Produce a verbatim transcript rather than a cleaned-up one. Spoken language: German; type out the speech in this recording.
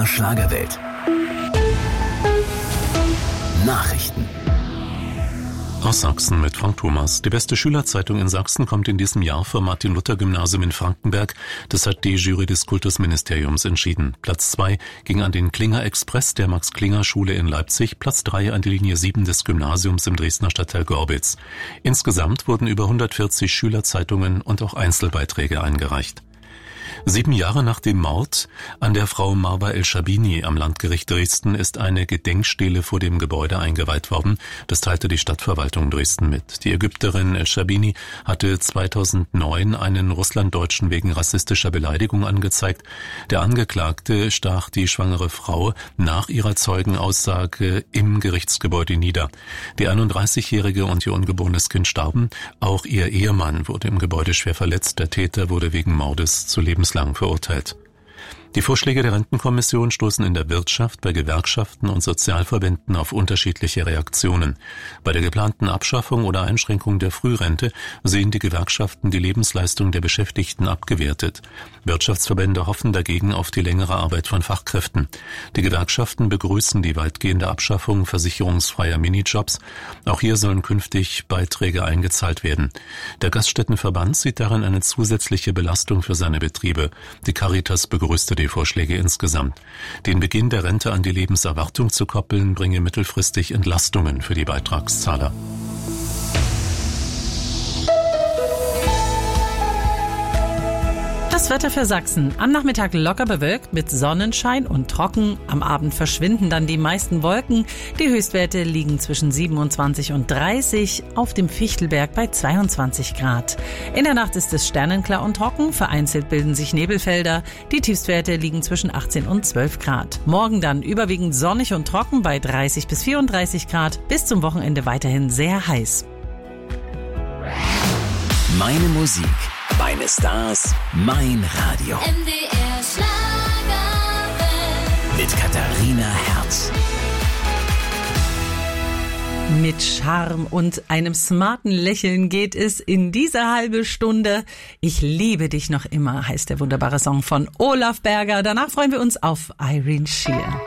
der Schlagerwelt. Nachrichten. Aus Sachsen mit Frank Thomas. Die beste Schülerzeitung in Sachsen kommt in diesem Jahr vom Martin-Luther-Gymnasium in Frankenberg. Das hat die Jury des Kultusministeriums entschieden. Platz zwei ging an den Klinger Express der Max-Klinger-Schule in Leipzig, Platz drei an die Linie sieben des Gymnasiums im Dresdner Stadtteil Gorbitz. Insgesamt wurden über hundertvierzig Schülerzeitungen und auch Einzelbeiträge eingereicht. Sieben Jahre nach dem Mord an der Frau Marwa El-Schabini am Landgericht Dresden ist eine Gedenkstele vor dem Gebäude eingeweiht worden. Das teilte die Stadtverwaltung Dresden mit. Die Ägypterin El-Schabini hatte zweitausendneun einen Russlanddeutschen wegen rassistischer Beleidigung angezeigt. Der Angeklagte stach die schwangere Frau nach ihrer Zeugenaussage im Gerichtsgebäude nieder. Die einunddreißigjährige und ihr ungeborenes Kind starben. Auch ihr Ehemann wurde im Gebäude schwer verletzt. Der Täter wurde wegen Mordes zu lebenslang verurteilt. Die Vorschläge der Rentenkommission stoßen in der Wirtschaft, bei Gewerkschaften und Sozialverbänden auf unterschiedliche Reaktionen. Bei der geplanten Abschaffung oder Einschränkung der Frührente sehen die Gewerkschaften die Lebensleistung der Beschäftigten abgewertet. Wirtschaftsverbände hoffen dagegen auf die längere Arbeit von Fachkräften. Die Gewerkschaften begrüßen die weitgehende Abschaffung versicherungsfreier Minijobs. Auch hier sollen künftig Beiträge eingezahlt werden. Der Gaststättenverband sieht darin eine zusätzliche Belastung für seine Betriebe. Die Caritas begrüßte die Vorschläge insgesamt. Den Beginn der Rente an die Lebenserwartung zu koppeln, bringe mittelfristig Entlastungen für die Beitragszahler. Das Wetter für Sachsen. Am Nachmittag locker bewölkt mit Sonnenschein und trocken. Am Abend verschwinden dann die meisten Wolken. Die Höchstwerte liegen zwischen siebenundzwanzig und dreißig, auf dem Fichtelberg bei zweiundzwanzig Grad. In der Nacht ist es sternenklar und trocken. Vereinzelt bilden sich Nebelfelder. Die Tiefstwerte liegen zwischen achtzehn und zwölf Grad. Morgen dann überwiegend sonnig und trocken bei dreißig bis vierunddreißig Grad. Bis zum Wochenende weiterhin sehr heiß. Meine Musik, meine Stars, mein Radio. M D R Schlagerwelt. Mit Katharina Herz. Mit Charme und einem smarten Lächeln geht es in diese halbe Stunde. Ich liebe dich noch immer, heißt der wunderbare Song von Olaf Berger. Danach freuen wir uns auf Irene Shear.